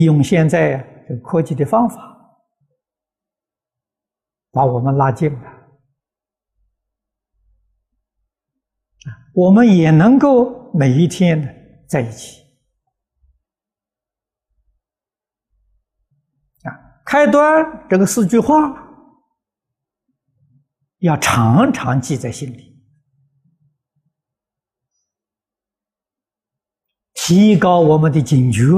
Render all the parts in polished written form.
用现在这个科技的方法，把我们拉近了，我们也能够每一天呢在一起。开端这个4句话，要常常记在心里，提高我们的警觉。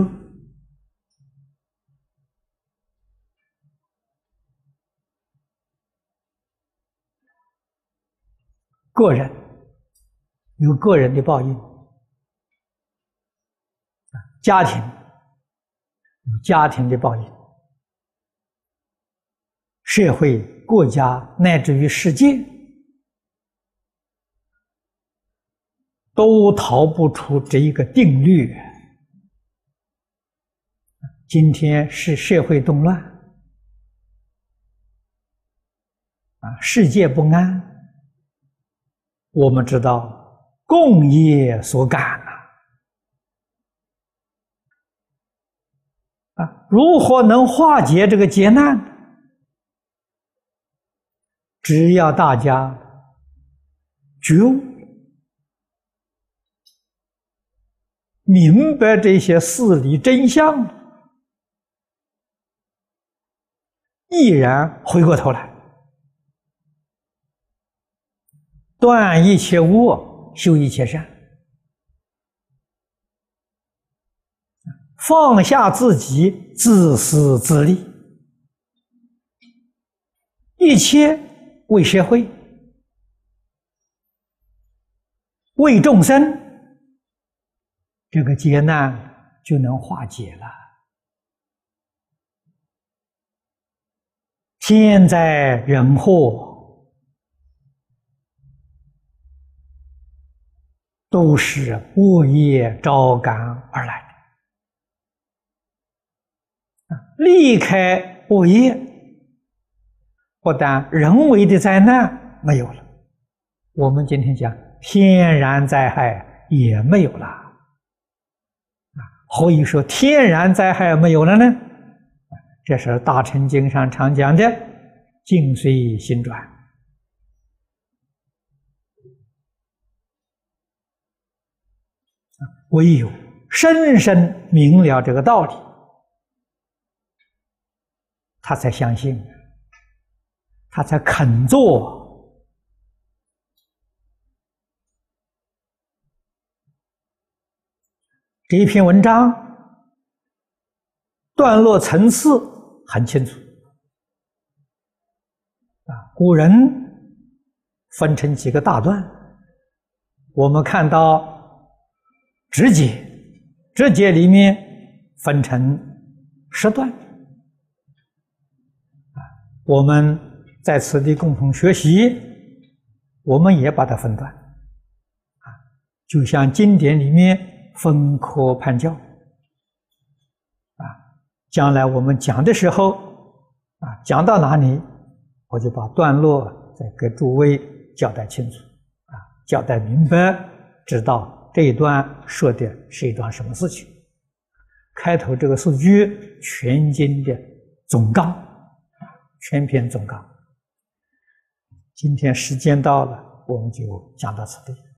个人有个人的报应，家庭有家庭的报应，社会、国家乃至于世界，都逃不出这一个定律。今天是社会动乱，世界不安，我们知道共业所感如何能化解这个劫难？只要大家觉悟，明白这些事理真相，毅然回过头来，断一切恶，修一切善，放下自己自私自利，一切为社会，为众生，这个劫难就能化解了。天灾人祸都是恶业招感而来的。离开恶业，不但人为的灾难没有了，我们今天讲天然灾害也没有了。何以说天然灾害没有了呢？这是大乘经上常讲的境随心转。唯有深深明了这个道理，他才相信，他才肯做。这一篇文章段落层次很清楚古人分成几个大段，我们看到直解，直解里面分成10段，我们在此地共同学习，我们也把它分段，就像经典里面分科判教，将来我们讲的时候，讲到哪里，我就把段落再给诸位交代清楚，交代明白，知道这一段说的是一段什么事情。开头这个4句，全经的总纲，全篇总纲。今天时间到了，我们就讲到此地。